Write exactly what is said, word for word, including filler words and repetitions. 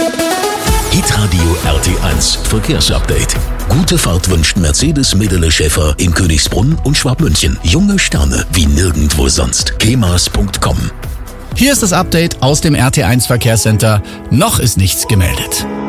Hitradio R T eins Verkehrsupdate. Gute Fahrt wünscht Mercedes Medele Schäfer in Königsbrunn und Schwabmünchen. Junge Sterne wie nirgendwo sonst. kemas punkt com. Hier ist das Update aus dem R T eins Verkehrscenter. Noch ist nichts gemeldet.